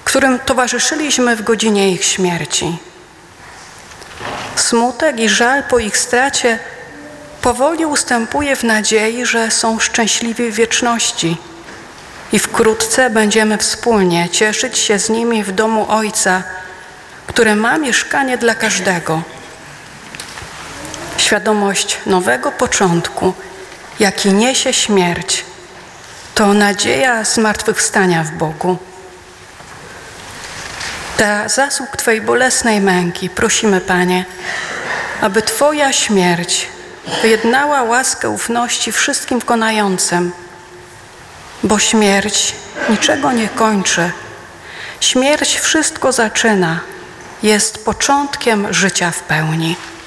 którym towarzyszyliśmy w godzinie ich śmierci. Smutek i żal po ich stracie powoli ustępuje w nadziei, że są szczęśliwi w wieczności i wkrótce będziemy wspólnie cieszyć się z nimi w domu Ojca, które ma mieszkanie dla każdego. Świadomość nowego początku, jaki niesie śmierć, to nadzieja zmartwychwstania w Bogu. Dla zasług Twojej bolesnej męki prosimy, Panie, aby Twoja śmierć wyjednała łaskę ufności wszystkim konającym, bo śmierć niczego nie kończy. Śmierć wszystko zaczyna, jest początkiem życia w pełni.